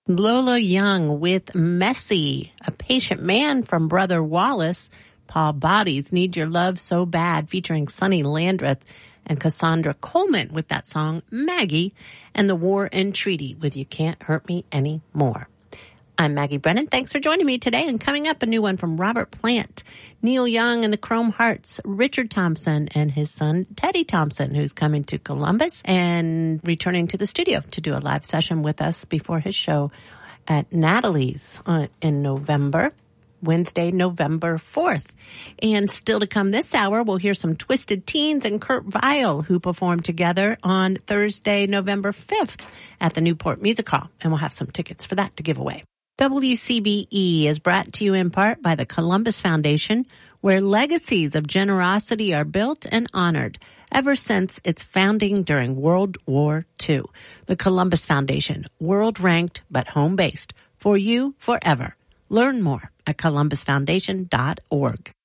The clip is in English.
Lola Young with Messy, A Patient Man from Brother Wallace. Paul Bodies, Need Your Love So Bad, featuring Sonny Landreth and Cassandra Coleman with that song Maggie, and The War and Treaty with You Can't Hurt Me Anymore. I'm Maggie Brennan. Thanks for joining me today. And coming up, a new one from Robert Plant, Neil Young and the Chrome Hearts, Richard Thompson and his son Teddy Thompson, who's coming to Columbus and returning to the studio to do a live session with us before his show at Natalie's in November. Wednesday, November 4th. And still to come this hour, we'll hear some Twisted Teens and Kurt Vile, who performed together on Thursday, November 5th at the Newport Music Hall. And we'll have some tickets for that to give away. WCBE is brought to you in part by the Columbus Foundation, where legacies of generosity are built and honored ever since its founding during World War II. The Columbus Foundation, world-ranked but home-based, for you forever. Learn more at columbusfoundation.org.